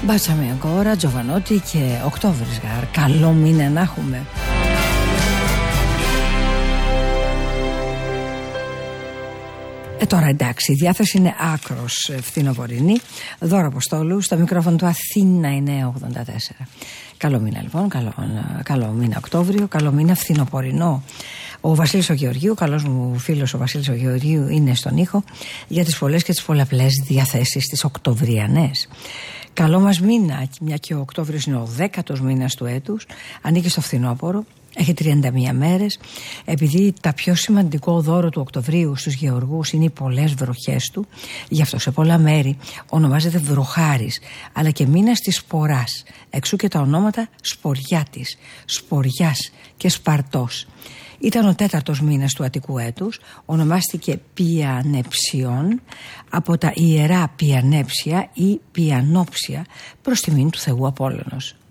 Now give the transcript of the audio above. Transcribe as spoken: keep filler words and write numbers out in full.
Μπάτσαμε αγκόρα, Τζοβανότη και Οκτώβρης γαρ. Καλό μήνα να έχουμε. Ε, τώρα εντάξει, η διάθεση είναι άκρος φθινοπορεινή. Δώρα Αποστόλου, στο μικρόφωνο του Αθήνα εννιακόσια ογδόντα τέσσερα. Καλό μήνα λοιπόν, καλό, καλό μήνα Οκτώβριο, καλό μήνα φθινοπορεινό. Ο Βασίλης ο Γεωργίου, καλός μου φίλος ο Βασίλης ο Γεωργίου, είναι στον ήχο για τις πολλές και τις πολλαπλές διαθέσεις τις οκτωβριανές. Καλό μας μήνα, μια και ο Οκτώβριος είναι ο δέκατος μήνας του έτους, ανήκει στο φθινόπωρο, έχει τριάντα μία μέρες. Επειδή τα πιο σημαντικό δώρο του Οκτωβρίου στους γεωργούς είναι οι πολλές βροχές του, γι' αυτό σε πολλά μέρη ονομάζεται βροχάρης, αλλά και μήνας της σποράς. Εξού και τα ονόματα Σποριάτης, Σποριάς και Σπαρτός. Ήταν ο τέταρτος μήνας του Αττικού έτους, ονομάστηκε Πιανεψιών από τα ιερά Πιανέψια ή Πιανόψια προς τιμήν του Θεού Απόλλωνος.